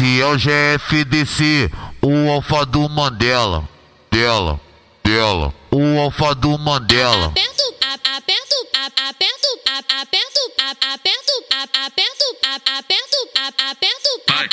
Esse é o GFDC, o alfa do Mandela. Dela. O alfa do Mandela. Aperto,